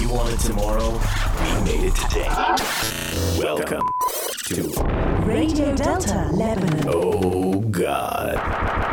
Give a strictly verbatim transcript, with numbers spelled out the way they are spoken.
You wanted tomorrow, we made it today. Welcome to Radio Delta Lebanon. Oh God.